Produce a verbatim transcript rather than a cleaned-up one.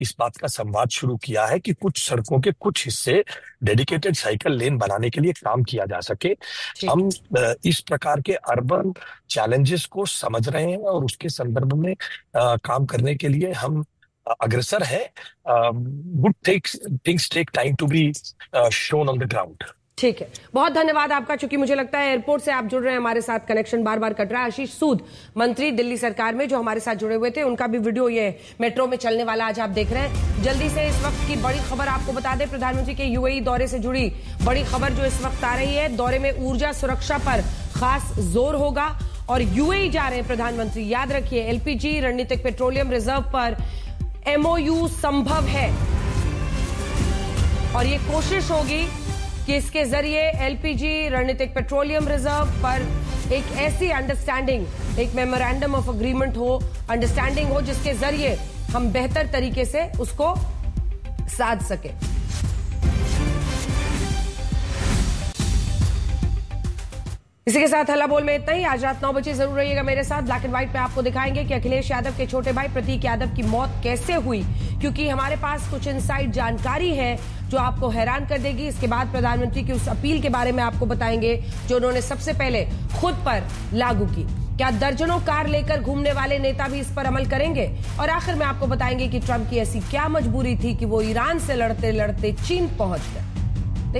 इस बात का संवाद शुरू किया है कि कुछ सड़कों के कुछ हिस्से डेडिकेटेड साइकिल लेन बनाने के लिए काम किया जा सके। हम अ, इस प्रकार के अर्बन चैलेंजेस को समझ रहे हैं और उसके संदर्भ में अ, काम करने के लिए हम अग्रसर है। Good things things take time to be shown on the ground. ठीक है, बहुत धन्यवाद आपका। चूंकि मुझे लगता है एयरपोर्ट से आप जुड़ रहे हैं हमारे साथ, कनेक्शन बार बार कट रहा है। आशीष सूद, मंत्री दिल्ली सरकार में, जो हमारे साथ जुड़े हुए थे, उनका भी वीडियो ये मेट्रो में चलने वाला आज आप देख रहे हैं। जल्दी से इस वक्त की बड़ी खबर आपको बता दें, प्रधानमंत्री के यूएई दौरे से जुड़ी बड़ी खबर जो इस वक्त आ रही है। दौरे में ऊर्जा सुरक्षा पर खास जोर होगा और यूएई जा रहे हैं प्रधानमंत्री। याद रखिए, एलपीजी रणनीतिक पेट्रोलियम रिजर्व पर एमओयू संभव है और ये कोशिश होगी कि इसके जरिए एलपीजी रणनीतिक पेट्रोलियम रिजर्व पर एक ऐसी अंडरस्टैंडिंग, एक मेमोरेंडम ऑफ अग्रीमेंट हो, अंडरस्टैंडिंग हो, जिसके जरिए हम बेहतर तरीके से उसको साध सके। इसी के साथ हल्ला बोल में इतना ही। आज रात नौ बजे जरूर रहिएगा मेरे साथ। ब्लैक एंड व्हाइट पे आपको दिखाएंगे कि अखिलेश यादव के छोटे भाई प्रतीक यादव की मौत कैसे हुई, क्योंकि हमारे पास कुछ इनसाइड जानकारी है जो आपको हैरान कर देगी। इसके बाद प्रधानमंत्री की उस अपील के बारे में आपको बताएंगे जो उन्होंने सबसे पहले खुद पर लागू की। क्या दर्जनों कार लेकर घूमने वाले नेता भी इस पर अमल करेंगे? और आखिर में आपको बताएंगे कि ट्रंप की ऐसी क्या मजबूरी थी कि वो ईरान से लड़ते लड़ते चीन पहुंच गए।